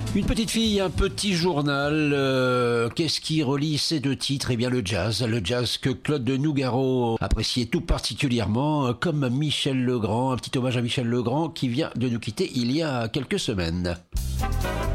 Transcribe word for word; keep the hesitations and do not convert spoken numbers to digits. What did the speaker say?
Une petite fille, un petit journal. Euh, qu'est-ce qui relie ces deux titres? Eh bien le jazz, le jazz que Claude Nougaro appréciait tout particulièrement, comme Michel Legrand, un petit hommage à Michel Legrand qui vient de nous quitter il y a quelques semaines.